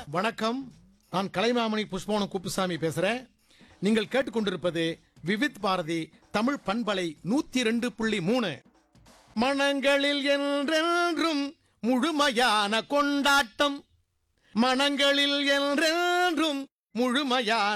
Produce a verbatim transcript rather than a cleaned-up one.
வணக்கம், நான் கலைமாமணி புஷ்பவனம் குப்புசாமி பேசுறேன். நீங்கள் கேட்டுக்கொண்டிருப்பது விவித் பாரதி தமிழ் பண்பலை நூத்தி ரெண்டு புள்ளி மூணு. மனங்களில் என்றென்றும் முழுமையான கொண்டாட்டம், மனங்களில் என்றென்றும் முழுமையான